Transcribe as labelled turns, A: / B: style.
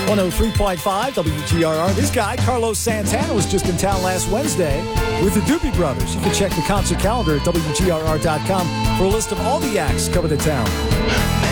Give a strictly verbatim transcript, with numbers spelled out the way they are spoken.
A: one oh three point five W G R R. This guy, Carlos Santana, was just in town last Wednesday with the Doobie Brothers. You can check the concert calendar at W G R R dot com for a list of all the acts coming to town.